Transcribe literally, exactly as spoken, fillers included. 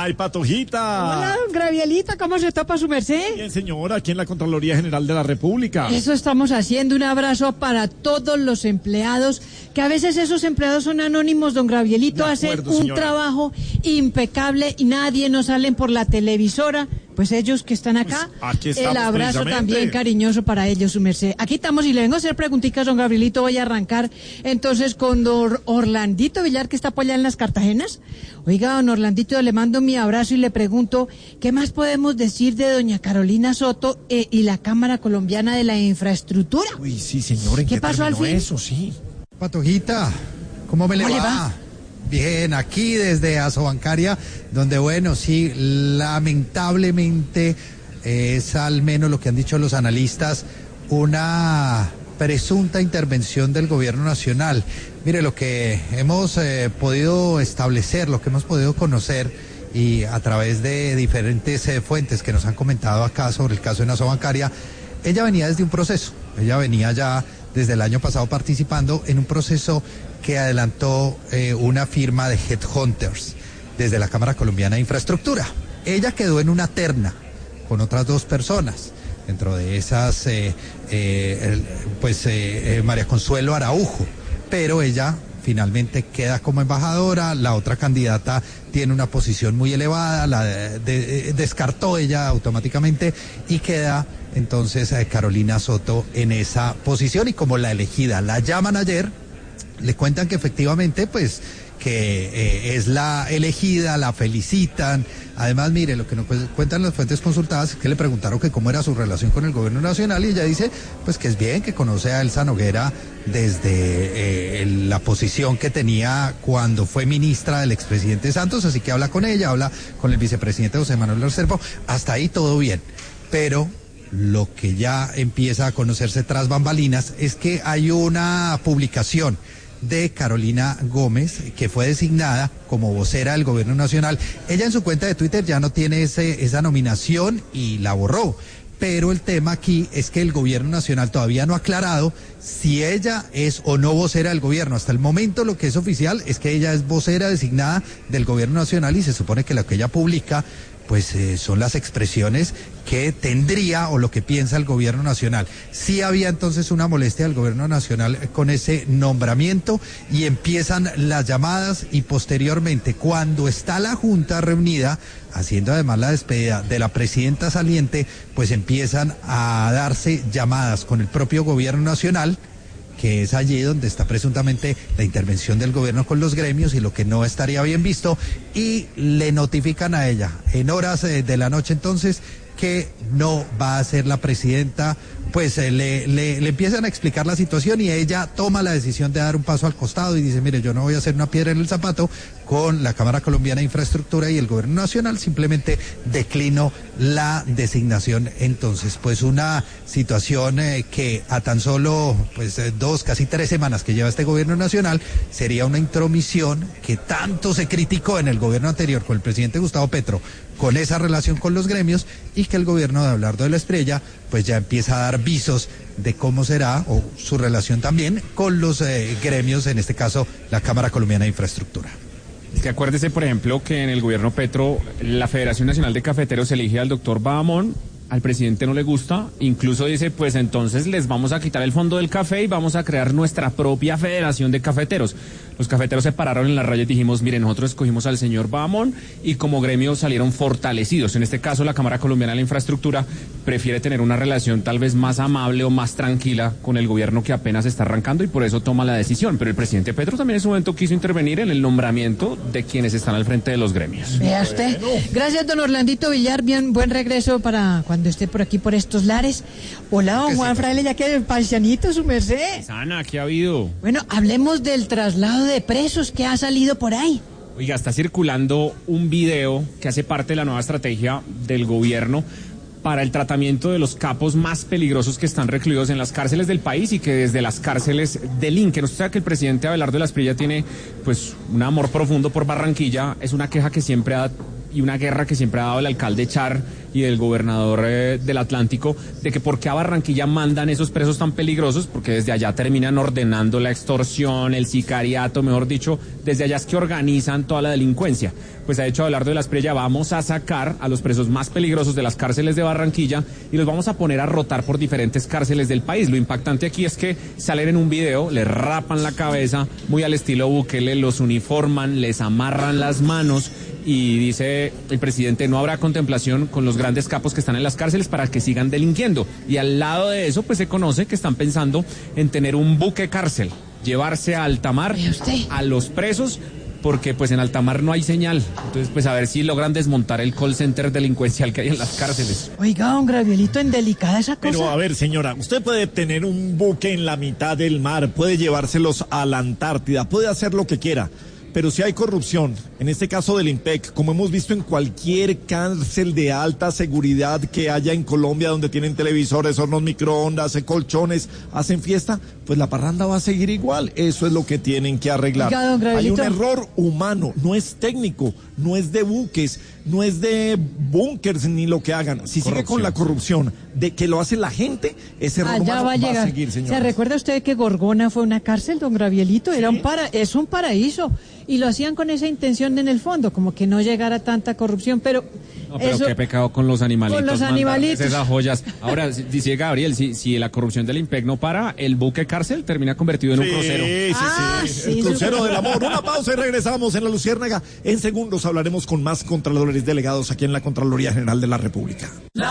¡Ay, Patojita! Hola, don Gravielito, ¿cómo se topa su merced? Bien, señora, aquí en la Contraloría General de la República. Eso estamos haciendo, un abrazo para todos los empleados, que a veces esos empleados son anónimos, don Gravielito, De hacen acuerdo, un señora. trabajo impecable y nadie nos salen por la televisora. Pues ellos que están acá, Pues aquí estamos, el abrazo precisamente. también cariñoso para ellos, su merced. Aquí estamos y le vengo a hacer preguntitas, don Gabrielito. Voy a arrancar entonces con don Orlandito Villar, que está por allá en las Cartagenas. Oiga, don Orlandito, le mando mi abrazo y le pregunto, ¿qué más podemos decir de doña Carolina Soto eh, y la Cámara Colombiana de la Infraestructura? Uy, sí, señor, ¿en ¿Qué qué, pasó al terminó fin? eso? Sí. Patojita, ¿cómo me le ¿Cómo va? le va? Bien, aquí desde Asobancaria, donde bueno, sí, lamentablemente eh, es al menos lo que han dicho los analistas, una presunta intervención del gobierno nacional. Mire, lo que hemos eh, podido establecer, lo que hemos podido conocer y a través de diferentes eh, fuentes que nos han comentado acá sobre el caso de Asobancaria, ella venía desde un proceso, ella venía ya desde el año pasado participando en un proceso que adelantó eh, una firma de headhunters desde la Cámara Colombiana de Infraestructura. Ella quedó en una terna con otras dos personas, dentro de esas, eh, eh, el, pues eh, eh, María Consuelo Araujo, pero ella finalmente queda como embajadora, la otra candidata tiene una posición muy elevada, la de, de, descartó ella automáticamente y queda entonces eh, Carolina Soto en esa posición y como la elegida. La llaman ayer, le cuentan que efectivamente pues que eh, es la elegida, la felicitan. Además, mire, lo que nos cuentan las fuentes consultadas es que le preguntaron que cómo era su relación con el gobierno nacional y ella dice pues que es bien, que conoce a Elsa Noguera desde eh, la posición que tenía cuando fue ministra del expresidente Santos, así que habla con ella, habla con el vicepresidente José Manuel Restrepo, hasta ahí todo bien, pero lo que ya empieza a conocerse tras bambalinas es que hay una publicación de Carolina Gómez, que fue designada como vocera del gobierno nacional. Ella en su cuenta de Twitter ya no tiene ese, esa nominación y la borró. Pero el tema aquí es que el gobierno nacional todavía no ha aclarado si ella es o no vocera del gobierno. Hasta el momento lo que es oficial es que ella es vocera designada del gobierno nacional y se supone que lo que ella publica pues eh, son las expresiones que tendría o lo que piensa el gobierno nacional. Sí había entonces una molestia del gobierno nacional con ese nombramiento y empiezan las llamadas y posteriormente cuando está la Junta reunida, haciendo además la despedida de la presidenta saliente, pues empiezan a darse llamadas con el propio gobierno nacional, que es allí donde está presuntamente la intervención del gobierno con los gremios y lo que no estaría bien visto, y le notifican a ella en horas eh, de la noche entonces que no va a ser la presidenta, pues eh, le, le, le empiezan a explicar la situación y ella toma la decisión de dar un paso al costado y dice, mire, yo no voy a hacer una piedra en el zapato con la Cámara Colombiana de Infraestructura y el gobierno nacional, simplemente declino la designación. Entonces, pues una situación eh, que a tan solo pues eh, dos, casi tres semanas que lleva este gobierno nacional, sería una intromisión que tanto se criticó en el gobierno anterior con el presidente Gustavo Petro, con esa relación con los gremios, y que el gobierno de Abelardo de la Espriella pues ya empieza a dar visos de cómo será o su relación también con los eh, gremios, en este caso la Cámara Colombiana de Infraestructura. Es que acuérdese, por ejemplo, que en el gobierno Petro, la Federación Nacional de Cafeteros elige al doctor Bahamón, al presidente no le gusta, incluso dice, pues entonces les vamos a quitar el fondo del café y vamos a crear nuestra propia federación de cafeteros. Los cafeteros se pararon en la raya y dijimos, mire, nosotros escogimos al señor Bahamón y como gremio salieron fortalecidos. En este caso, la Cámara Colombiana de la Infraestructura prefiere tener una relación tal vez más amable o más tranquila con el gobierno que apenas está arrancando y por eso toma la decisión. Pero el presidente Petro también en su momento quiso intervenir en el nombramiento de quienes están al frente de los gremios. Vea usted. Gracias, don Orlandito Villar. Bien, buen regreso para cuando esté por aquí, por estos lares. Hola, don Juan Fraile, ya que el paisianito, su merced. Sana, ¿qué ha habido? Bueno, hablemos del traslado de presos que ha salido por ahí. Oiga, está circulando un video que hace parte de la nueva estrategia del gobierno para el tratamiento de los capos más peligrosos que están recluidos en las cárceles del país y que desde las cárceles delinquen. Usted sabe que el presidente Abelardo de la Espriella tiene pues un amor profundo por Barranquilla, es una queja que siempre ha y una guerra que siempre ha dado el alcalde Char y el gobernador eh, del Atlántico, de que por qué a Barranquilla mandan esos presos tan peligrosos, porque desde allá terminan ordenando la extorsión, el sicariato, mejor dicho, desde allá es que organizan toda la delincuencia. Pues ha hecho Abelardo de la Espriella, vamos a sacar a los presos más peligrosos de las cárceles de Barranquilla y los vamos a poner a rotar por diferentes cárceles del país. Lo impactante aquí es que salen en un video, les rapan la cabeza, muy al estilo Bukele, los uniforman, les amarran las manos y dice el presidente, no habrá contemplación con los grandes capos que están en las cárceles para que sigan delinquiendo. Y al lado de eso, pues se conoce que están pensando en tener un buque cárcel, llevarse a alta mar a los presos, porque pues en alta mar no hay señal. Entonces, pues a ver si logran desmontar el call center delincuencial que hay en las cárceles. Oiga, don Gabrielito, en delicada esa cosa. Pero a ver, señora, usted puede tener un buque en la mitad del mar, puede llevárselos a la Antártida, puede hacer lo que quiera. Pero si hay corrupción, en este caso del IMPEC, como hemos visto en cualquier cárcel de alta seguridad que haya en Colombia, donde tienen televisores, hornos microondas, colchones, hacen fiesta, pues la parranda va a seguir igual. Eso es lo que tienen que arreglar. Oiga, don Hay un Gabrielito. error humano, no es técnico, no es de buques, no es de búnkers ni lo que hagan. Si sigue con la corrupción de que lo hace la gente, ese error Allá humano va a llegar. seguir, señor. ¿Se recuerda usted que Gorgona fue una cárcel, don Gabrielito? Era un para, es un paraíso. Y lo hacían con esa intención en el fondo, como que no llegara tanta corrupción, pero... No, pero eso, qué pecado con los animalitos. Con los mandarles animalitos. Esas joyas. Ahora, si- dice Gabriel, si, si la corrupción del IMPEC no para, el buque cárcel termina convertido en un Sí, crucero. sí, Ah, sí, sí, el crucero súper. del amor. Una pausa y regresamos en La Luciérnaga. En segundos hablaremos con más contralores delegados aquí en la Contraloría General de la República.